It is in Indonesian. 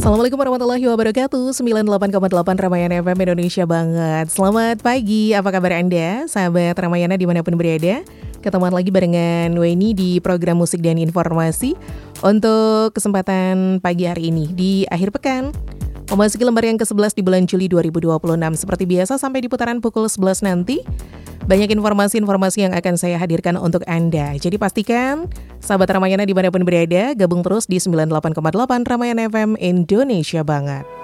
Assalamualaikum warahmatullahi wabarakatuh. 98,8 Ramayana FM Indonesia banget. Selamat pagi, apa kabar Anda? Sahabat Ramayana dimanapun berada. Ketemuan lagi barengan Weni di program musik dan informasi untuk kesempatan pagi hari ini di akhir pekan. Memasuki lembar yang ke-11 di bulan Juli 2026. Seperti biasa sampai di putaran pukul 11 nanti. Banyak informasi-informasi yang akan saya hadirkan untuk Anda. Jadi pastikan, sahabat Ramayana dimanapun berada, gabung terus di 98,8 Ramayana FM Indonesia banget.